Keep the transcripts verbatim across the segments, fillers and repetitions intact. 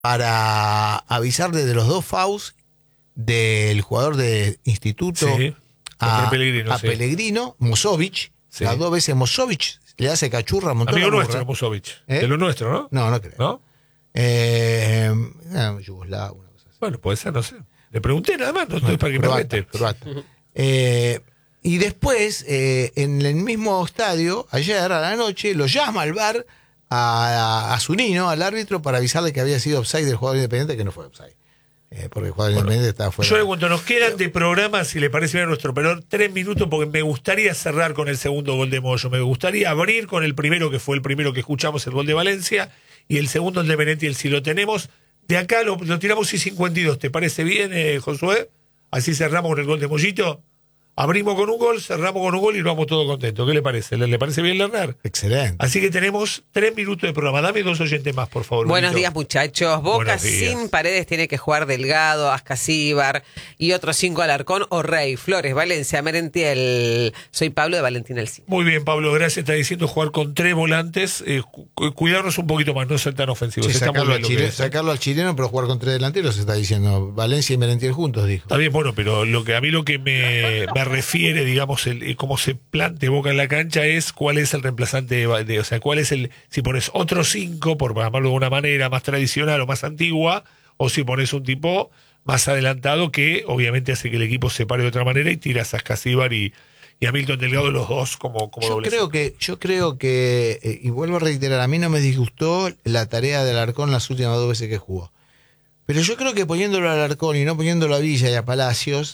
para avisarle de los dos fouls del jugador de Instituto sí, a, Pellegrino, a sí. Pellegrino, Mosovic. Sí. Las dos veces Mosovic le hace cachurra, montón Amigo la burra. nuestro, Musovic. ¿Eh? De lo nuestro, ¿no? No, no creo. ¿No? Eh, eh, Yugoslavo, una cosa así. Bueno, puede ser, no sé. Le pregunté nada más, no estoy para que me Croata, rete. croata. Eh, y después, eh, en el mismo estadio, ayer a la noche, lo llama al V A R a, a, a Zunino, al árbitro, para avisarle que había sido offside del jugador independiente, que no fue offside. Eh, porque el jugador bueno, independiente estaba fuera. Yo le cuento, nos quedan de programa, si le parece bien a nuestro operador, tres minutos, porque me gustaría cerrar con el segundo gol de Moyo. Me gustaría abrir con el primero, que fue el primero que escuchamos, el gol de Valencia, y el segundo, el de Merentiel. Si lo tenemos, de acá lo, lo tiramos y cincuenta y dos. ¿Te parece bien, eh, Josué? Así cerramos con el gol de Moyito. Abrimos con un gol, cerramos con un gol y nos vamos todos contentos. ¿Qué le parece? ¿Le, le parece bien, Lerner? Excelente. Así que tenemos tres minutos de programa. Dame dos oyentes más, por favor. Buenos Benito. días, muchachos. Boca sin Paredes tiene que jugar Delgado, Ascasíbar y otros cinco Alarcón o Rey, Flores, Valencia, Merentiel. Soy Pablo de Valentín Alcina. Muy bien, Pablo, gracias. Está diciendo jugar con tres volantes. Eh, cu cuidarnos un poquito más, no ser tan ofensivos. Sí, sacarlo, al chile, es, sacarlo al chileno, pero jugar con tres delanteros, se está diciendo. Valencia y Merentiel juntos, dijo. Está bien, bueno, pero lo que a mí lo que me, me refiere, digamos, el, cómo se plantea Boca en la cancha es cuál es el reemplazante, de, de, o sea, cuál es el, si pones otros cinco, por llamarlo de una manera más tradicional o más antigua, o si pones un tipo más adelantado que obviamente hace que el equipo se pare de otra manera y tiras a Ascasíbar y, y a Milton Delgado los dos como, como yo doble. Creo que, yo creo que, eh, y vuelvo a reiterar, a mí no me disgustó la tarea del Alarcón las últimas dos veces que jugó. Pero yo creo que poniéndolo al Alarcón y no poniéndolo a Villa y a Palacios,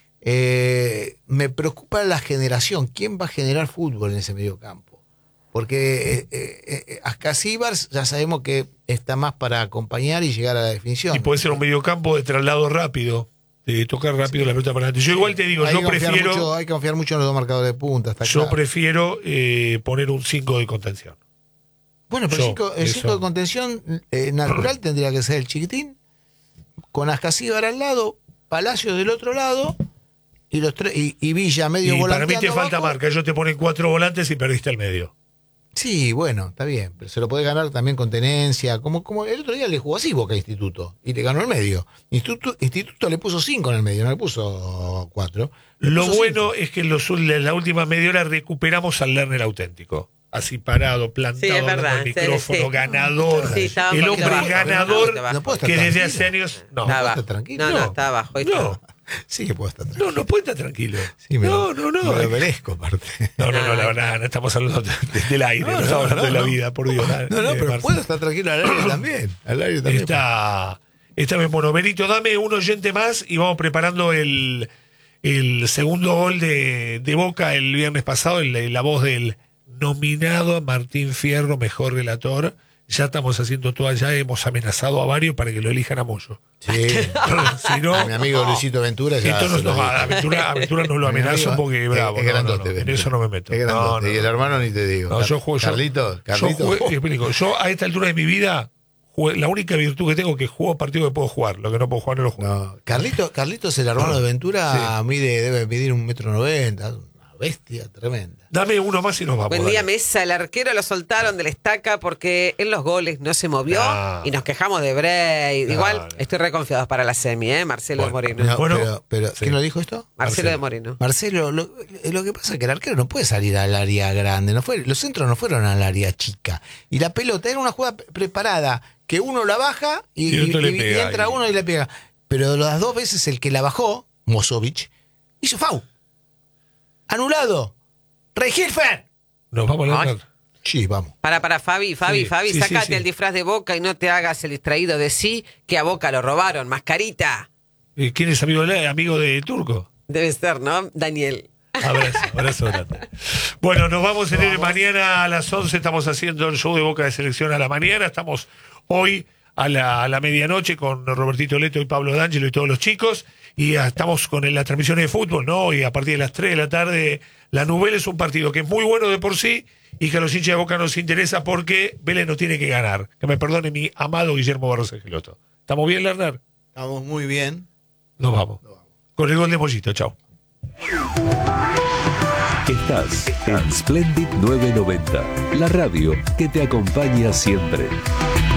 Eh, me preocupa la generación. ¿Quién va a generar fútbol en ese medio campo? Porque eh, eh, Ascasíbar ya sabemos que está más para acompañar y llegar a la definición. Y puede ser un mediocampo de traslado rápido, de tocar rápido sí. la pelota para adelante. Yo igual te digo, hay yo que prefiero... Mucho, hay que confiar mucho en los dos marcadores de punta. Está yo claro. prefiero eh, poner un cinco de contención. Bueno, pero yo, cinco, el cinco de contención eh, natural tendría que ser el chiquitín, con Ascasíbar al lado, Palacios del otro lado... Y, los tres, y, y Villa medio volante. Para mí te falta marca. Ellos te ponen cuatro volantes y perdiste el medio. Sí, bueno, está bien. Pero se lo puede ganar también con tenencia. Como, como el otro día le jugó así Boca a Instituto. Y le ganó el medio. Instituto, Instituto le puso cinco en el medio, no le puso cuatro. Le Lo puso bueno cinco. es que en, los, en la última media hora recuperamos al Lerner auténtico. Así parado, plantado, sí, es verdad, con el micrófono, sí, sí. ganador. Sí, el hombre bajo, ganador no, no que desde hace años. No, no, está tranquilo. No, no, está abajo. No. Sí que puedo estar tranquilo. No, no puede estar tranquilo. Sí, me no, lo, no, no. Me lo merezco, aparte. No, no, no, la verdad, no estamos hablando de, de, del aire, no, no, no estamos hablando no, de la vida, por Dios. No, no, eh, pero Marce. puedo estar tranquilo al aire también. Al aire también. Está, está bien, bueno, Benito, dame un oyente más y vamos preparando el, el segundo gol de, de Boca el viernes pasado, el, la voz del nominado a Martín Fierro, mejor relator. Ya estamos haciendo todo allá, hemos amenazado a varios para que lo elijan a Moyo. Sí. Si no, a mi amigo Luisito Ventura ya. Entonces no, a Aventura, Aventura no lo amenazo porque bravo. Es, es grandote, no, no, no, en eso no me meto. Es grandote. No, no, y el hermano ni te digo. No, yo juego, Carlitos, yo, Carlitos. Yo, jugué, explico, yo a esta altura de mi vida, jugué, la única virtud que tengo es que juego partido que puedo jugar. Lo que no puedo jugar no lo juego. No. Carlitos, Carlitos, el hermano de Ventura, sí. mide, debe medir un metro noventa. Bestia tremenda. Dame uno más y nos vamos. Buen día, dale. Mesa. El arquero lo soltaron de la estaca porque en los goles no se movió no. y nos quejamos de Bray. No, Igual no. estoy reconfiado para la semi, ¿eh? Marcelo bueno, de Moreno. No, bueno, pero, pero sí. ¿quién lo dijo esto? Marcelo, Marcelo de Moreno. Marcelo, lo, lo que pasa es que el arquero no puede salir al área grande. No fue, los centros no fueron al área chica. Y la pelota era una jugada preparada que uno la baja y, y, y, y, y pega, entra y... uno y le pega. Pero las dos veces el que la bajó, Mosovic, hizo foul. Anulado. Regilfer. Nos vamos a la Sí, vamos. Para, para, Fabi, Fabi, sí, Fabi, sí, sácate sí, sí. el disfraz de Boca y no te hagas el distraído de sí que a Boca lo robaron. Mascarita. ¿Quién es amigo de, amigo de Turco? Debe ser, ¿no? Daniel. Abrazo, abrazo grande. Bueno, nos vamos a tener mañana a las once. Estamos haciendo el show de Boca de Selección a la mañana. Estamos hoy a la, a la medianoche con Robertito Leto y Pablo D'Angelo y todos los chicos. Y ya estamos con las transmisiones de fútbol, ¿no? Y a partir de las tres de la tarde, la Nubel es un partido que es muy bueno de por sí y que a los hinchas de Boca nos interesa porque Vélez no tiene que ganar. Que me perdone mi amado Guillermo Barros Angeloto. ¿Estamos bien, Lerner? Estamos muy bien. Nos vamos. Nos vamos. Con el gol de Mollito. Chao. Estás en Splendid nueve noventa, la radio que te acompaña siempre.